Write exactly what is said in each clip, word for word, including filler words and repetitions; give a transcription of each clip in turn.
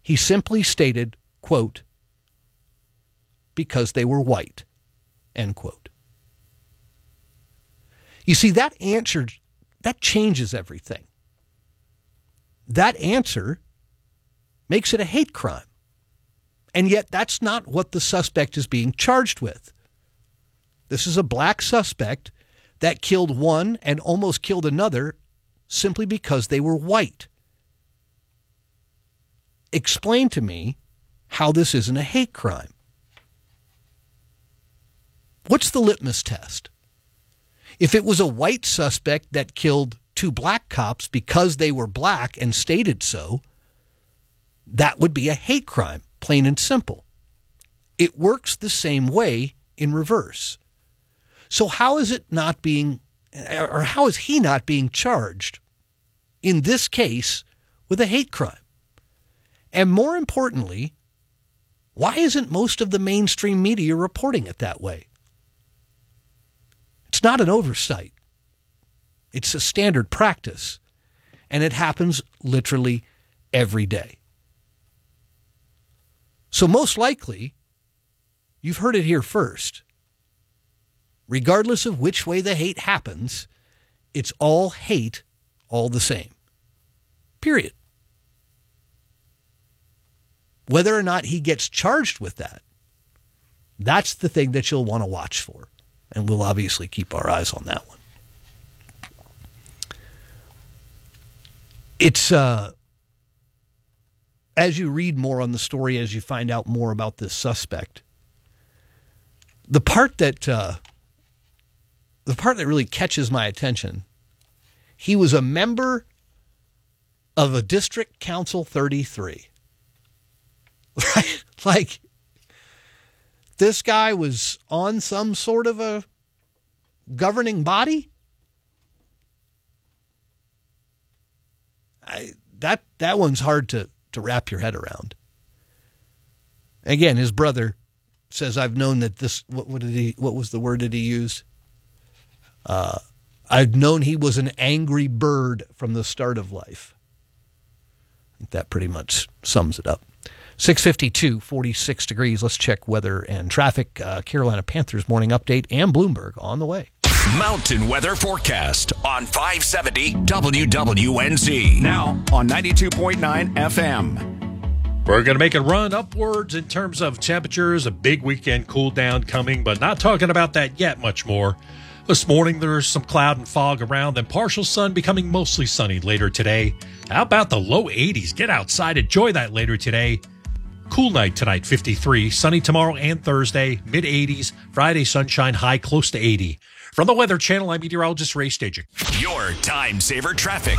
He simply stated, quote, because they were white, end quote. You see, that answer, that changes everything. That answer makes it a hate crime. And yet that's not what the suspect is being charged with. This is a black suspect that killed one and almost killed another simply because they were white. Explain to me how this isn't a hate crime. What's the litmus test? If it was a white suspect that killed two black cops because they were black and stated so, that would be a hate crime, plain and simple. It works the same way in reverse. So how is it not being, or how is he not being charged in this case with a hate crime? And more importantly, why isn't most of the mainstream media reporting it that way? It's not an oversight. It's a standard practice, and it happens literally every day. So most likely, you've heard it here first. Regardless of which way the hate happens, it's all hate all the same. Period. Whether or not he gets charged with that, that's the thing that you'll want to watch for. And we'll obviously keep our eyes on that one. It's, uh, as you read more on the story, as you find out more about this suspect, the part that, uh, the part that really catches my attention, he was a member of a District Council thirty-three. Right? Like, this guy was on some sort of a governing body? I, that that one's hard to, to wrap your head around. Again, his brother says, I've known that this, what, what did he, what was the word that he used? Uh, I've known he was an angry bird from the start of life. I think that pretty much sums it up. six fifty-two, forty-six degrees. Let's check weather and traffic. Uh, Carolina Panthers morning update and Bloomberg on the way. Mountain weather forecast on five seventy W W N Z. Now on ninety-two point nine F M. We're going to make a run upwards in terms of temperatures. A big weekend cool down coming, but not talking about that yet much more. This morning, there's some cloud and fog around, then partial sun becoming mostly sunny later today. How about the low eighties? Get outside, enjoy that later today. Cool night tonight, fifty-three. Sunny tomorrow and Thursday, mid eighties. Friday, sunshine, high close to eighty. From the Weather Channel, I'm meteorologist Ray Staging. Your time saver traffic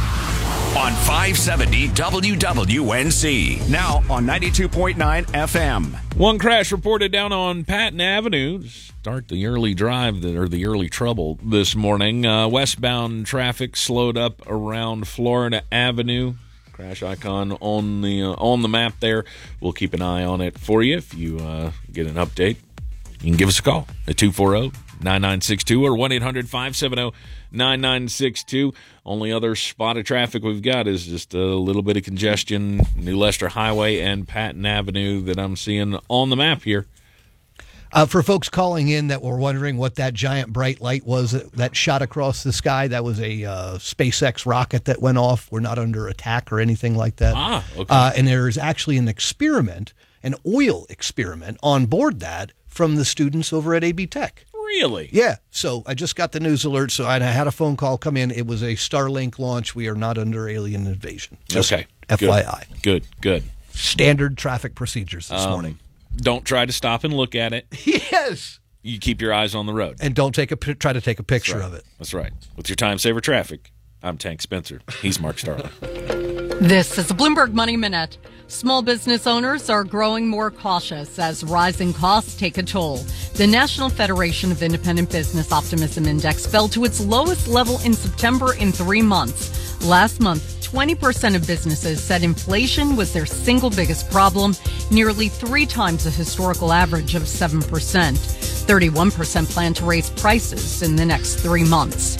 on five seventy W W N Z. Now on ninety-two point nine F M. One crash reported down on Patton Avenue to start the early drive, or the early trouble this morning. Uh, westbound traffic slowed up around Florida Avenue. Crash icon on the uh, on the map there. We'll keep an eye on it for you. If you uh, get an update, you can give us a call at two four zero, nine nine six two or one eight hundred, five seven zero, nine nine six two. Only other spot of traffic we've got is just a little bit of congestion, New Leicester Highway and Patton Avenue that I'm seeing on the map here. Uh, for folks calling in that were wondering what that giant bright light was that, that shot across the sky, that was a uh, SpaceX rocket that went off. We're not under attack or anything like that. Ah, okay. Uh, and there is actually an experiment, an oil experiment on board that from the students over at A B Tech. Really? Yeah. So I just got the news alert. So I had a phone call come in. It was a Starlink launch. We are not under alien invasion. Just okay. F Y I. Good, good. Standard traffic procedures this um, morning. Don't try to stop and look at it. Yes. You keep your eyes on the road. And don't take a try to take a picture right. of it. That's right. With your time saver traffic, I'm Tank Spencer. He's Mark Starling. This is a Bloomberg Money Minute. Small business owners are growing more cautious as rising costs take a toll. The National Federation of Independent Business Optimism Index fell to its lowest level in September in three months. Last month, twenty percent of businesses said inflation was their single biggest problem, nearly three times the historical average of seven percent. thirty-one percent plan to raise prices in the next three months.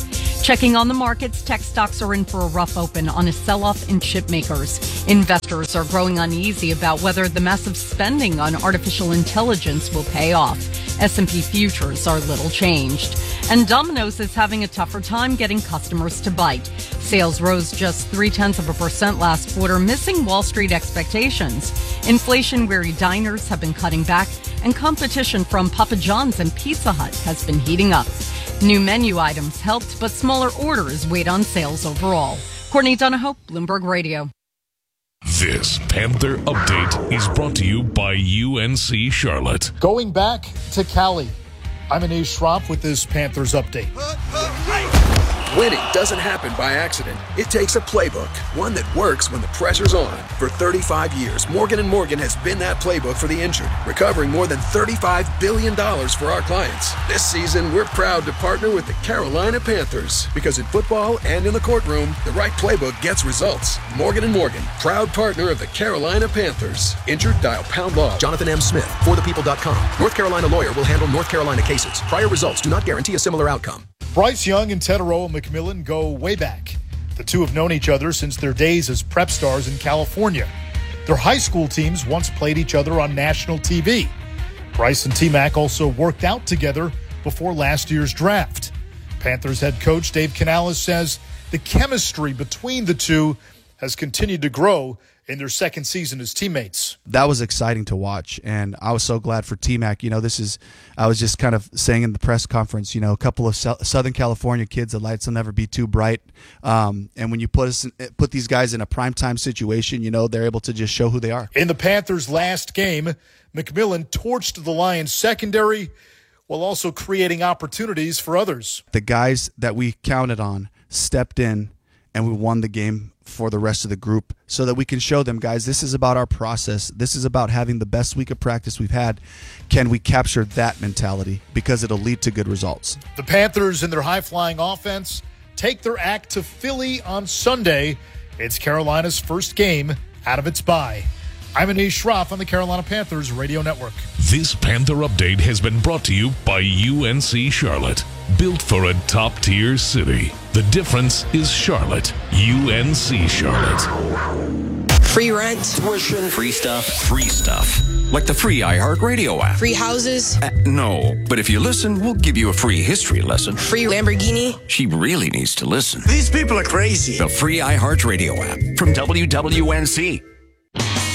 Checking on the markets, tech stocks are in for a rough open on a sell-off in chip makers. Investors are growing uneasy about whether the massive spending on artificial intelligence will pay off. S and P futures are little changed. And Domino's is having a tougher time getting customers to bite. Sales rose just three-tenths of a percent last quarter, missing Wall Street expectations. Inflation-weary diners have been cutting back, and competition from Papa John's and Pizza Hut has been heating up. New menu items helped, but smaller orders weighed on sales overall. Courtney Donahoe, Bloomberg Radio. This Panther Update is brought to you by U N C Charlotte. Going back to Cali, I'm Anish Shroff with this Panthers Update. Winning doesn't happen by accident. It takes a playbook, one that works when the pressure's on. For thirty-five years, Morgan and Morgan has been that playbook for the injured, recovering more than thirty-five billion dollars for our clients. This season, we're proud to partner with the Carolina Panthers, because in football and in the courtroom, the right playbook gets results. Morgan and Morgan, proud partner of the Carolina Panthers. Injured? Dial pound law. Jonathan M. Smith, for the people dot com. North Carolina lawyer will handle North Carolina cases. Prior results do not guarantee a similar outcome. Bryce Young and Teteroa McMillan go way back. The two have known each other since their days as prep stars in California. Their high school teams once played each other on national T V. Bryce and T-Mac also worked out together before last year's draft. Panthers head coach Dave Canales says the chemistry between the two has continued to grow in their second season as teammates. That was exciting to watch, and I was so glad for T-Mac. You know, this is, I was just kind of saying in the press conference, you know, a couple of Southern California kids, the lights will never be too bright. Um, and when you put us in, put these guys in a primetime situation, you know, they're able to just show who they are. In the Panthers' last game, McMillan torched the Lions secondary while also creating opportunities for others. The guys that we counted on stepped in, and we won the game for the rest of the group so that we can show them, guys, this is about our process. This is about having the best week of practice we've had. Can we capture that mentality? Because it'll lead to good results. The Panthers and their high-flying offense take their act to Philly on Sunday. It's Carolina's first game out of its bye. I'm Anish Shroff on the Carolina Panthers Radio Network. This Panther Update has been brought to you by U N C Charlotte. Built for a top-tier city. The difference is Charlotte. U N C Charlotte. Free rent. Tuition. Free stuff. Free stuff. Like the free iHeartRadio app. Free houses. Uh, no, but if you listen, we'll give you a free history lesson. Free Lamborghini. She really needs to listen. These people are crazy. The free iHeartRadio app from W W N C.